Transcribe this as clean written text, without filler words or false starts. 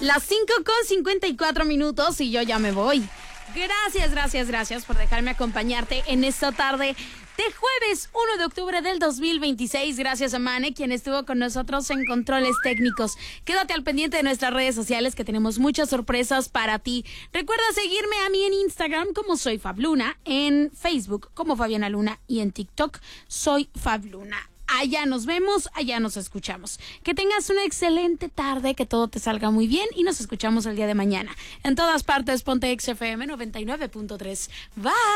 Las 5:54 y yo ya me voy. Gracias por dejarme acompañarte en esta tarde de jueves 1 de octubre del 2026. Gracias a Mane, quien estuvo con nosotros en controles técnicos. Quédate al pendiente de nuestras redes sociales, que tenemos muchas sorpresas para ti. Recuerda seguirme a mí en Instagram como Soy Fabluna, en Facebook como Fabiana Luna y en TikTok Soy Fabluna. Allá nos vemos, allá nos escuchamos. Que tengas una excelente tarde, que todo te salga muy bien y nos escuchamos el día de mañana. En todas partes, ponte XFM 99.3. Bye.